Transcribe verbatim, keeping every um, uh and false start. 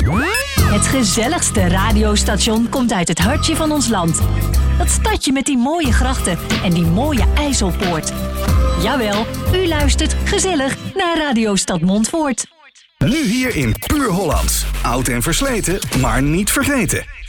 Het gezelligste radiostation komt uit het hartje van ons land. Dat stadje met die mooie grachten en die mooie IJsselpoort. Jawel, u luistert gezellig naar Radio Stad Montfoort. Nu hier in Puur Hollands. Oud en versleten, maar niet vergeten.